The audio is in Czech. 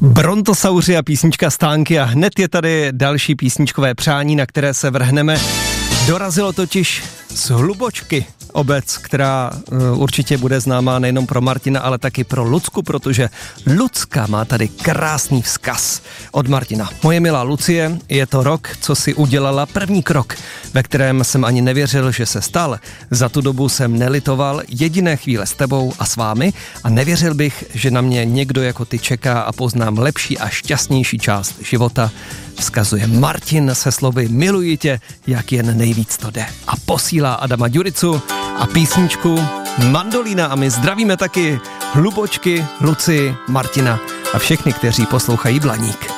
Brontosauři a písnička Stánky a hned je tady další písničkové přání, na které se vrhneme. Dorazilo totiž z Hlubočky, obec, která určitě bude známá nejenom pro Martina, ale taky pro Lucku, protože Lucka má tady krásný vzkaz od Martina. Moje milá Lucie, je to rok, co si udělala první krok, ve kterém jsem ani nevěřil, že se stal. Za tu dobu jsem nelitoval jediné chvíle s tebou a s vámi a nevěřil bych, že na mě někdo jako ty čeká a poznám lepší a šťastnější část života. Vzkazuje Martin se slovy miluji tě, jak jen nejvíc to jde. A posílá Adama Ďuricu a písničku Mandolína a my zdravíme taky Hlubočky, Lucii, Martina a všechny, kteří poslouchají Blaník.